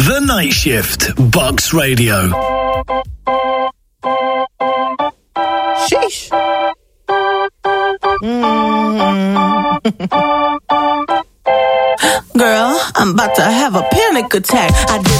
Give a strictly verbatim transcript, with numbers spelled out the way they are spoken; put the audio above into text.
The Night Shift, Bucks Radio. Sheesh. Mm. Girl, I'm about to have a panic attack. I did